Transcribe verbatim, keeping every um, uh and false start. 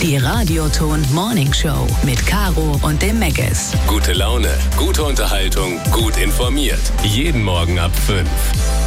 Die Radioton Morning Show mit Caro und dem Megas. Gute Laune, gute Unterhaltung, gut informiert. Jeden Morgen ab fünf.